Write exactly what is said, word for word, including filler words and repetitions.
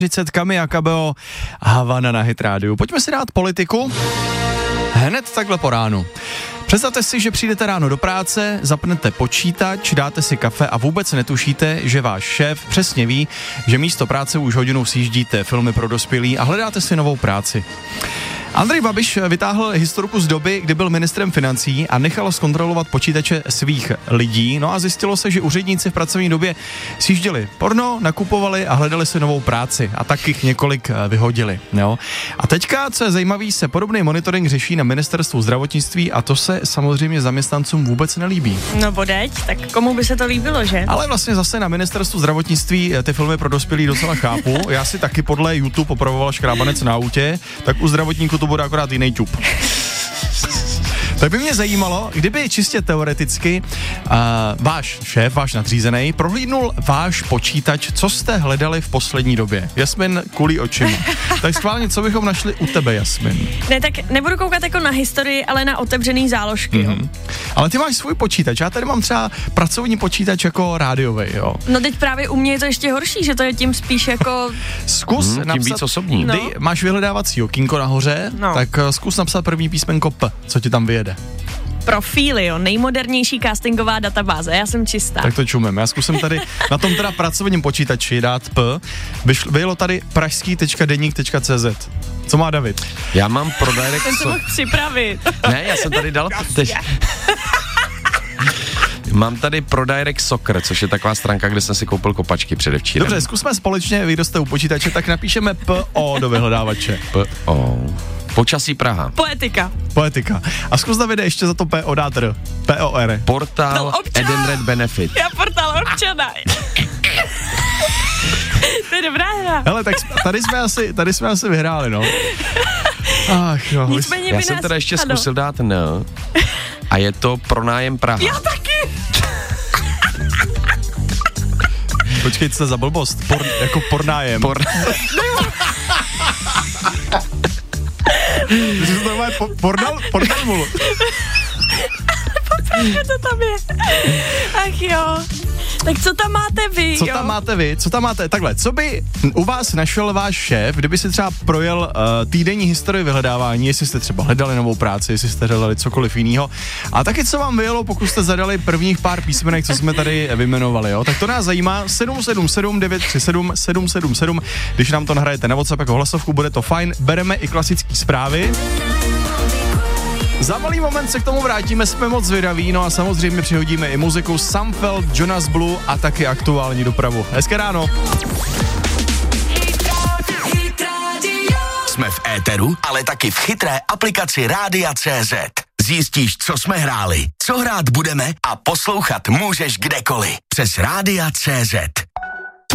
třicet Kami a Kabeo, Havana na Hit rádiu. Pojďme si dát politiku hned takhle po ránu. Představte si, že přijdete ráno do práce, zapnete počítač, dáte si kafe a vůbec netušíte, že váš šéf přesně ví, že místo práce už hodinu sjíždíte filmy pro dospělí a hledáte si novou práci. Andrej Babiš vytáhl historku z doby, kdy byl ministrem financí a nechal zkontrolovat počítače svých lidí, no a zjistilo se, že úředníci v pracovní době sjížděli porno, nakupovali a hledali si novou práci a tak jich několik vyhodili. Jo. A teďka, co je zajímavý, se podobný monitoring řeší na ministerstvu zdravotnictví a to se samozřejmě zaměstnancům vůbec nelíbí. No bodeď, tak komu by se to líbilo, že? Ale vlastně zase na ministerstvu zdravotnictví ty filmy pro dospělí docela chápu. Já si taky podle YouTube opravoval Škrábanec na autě, tak u zdravotníků to bude akorát jiný čup. Tak by mě zajímalo, kdyby čistě teoreticky uh, váš šéf, váš nadřízený, prohlídnul váš počítač, co jste hledali v poslední době. Jasmin kulí očima. Tak schválně, co bychom našli u tebe, Jasmin? Ne, tak nebudu koukat jako na historii, ale na otevřený záložky, mm-hmm. jo. Ale ty máš svůj počítač, já tady mám třeba pracovní počítač jako rádiovej, jo. No teď právě u mě je to ještě horší, že to je tím spíš jako... Zkus hmm, napsat... Tím víc osobní. No. Ty máš vyhledávací okýnko nahoře, no. tak zkus napsat první písmenko P, co ti tam vyjede. Profíly, jo, nejmodernější castingová databáze, já jsem čistá. Tak to čumím, já zkusím tady na tom teda pracovním počítači dát P, vyjelo tady pražský tečka deník tečka cé zet. Co má David? Já mám pro direct... Ten se mohl připravit. Ne, já jsem tady dal... Teď... Mám tady pro Direct Soccer, což je taková stránka, kde jsem si koupil kopačky předevčírem. Dobře, zkusme společně, vy kdo jste u počítače, tak napíšeme P O do vyhledávače. P O Počasí Praha. Poetika. Poetika. A zkus Davide ještě za to P O dát R. P O R. Portál Edenred Benefit. Já portál občana. To je dobrá hra. Hele, tak tady jsme asi, tady jsme asi vyhráli, no. Ach jo. Nicméně Já by jsem nás... teda ještě ano. zkusil dát N a je to pronájem Praha. Já taky. Počkej, co za blbost? Por, jako pornájem. Por... Ty jsi to normálně po, pornal, pornalmul. Popravdě to tam je. Ach jo. Tak co tam máte vy, Co jo? tam máte vy? Co tam máte? Takhle, co by u vás našel váš šéf, kdyby si třeba projel uh, týdenní historii vyhledávání, jestli jste třeba hledali novou práci, jestli jste hledali cokoliv jiného. A taky co vám vyjelo, pokud jste zadali prvních pár písmenek, co jsme tady vyjmenovali, jo? Tak to nás zajímá. sedm sedm sedm devět tři sedm sedm sedm sedm. Když nám to nahrajete na WhatsApp jako hlasovku, bude to fajn. Bereme i klasické zprávy. Za malý moment se k tomu vrátíme, jsme moc zvědaví, no a samozřejmě přihodíme i muziku Samfeld, Jonas Blue a taky aktuální dopravu. Hezké ráno. Jsme v éteru, ale taky v chytré aplikaci Rádia tečka cé zet. Zjistíš, co jsme hráli, co hrát budeme a poslouchat můžeš kdekoliv. Přes Rádia tečka cé zet.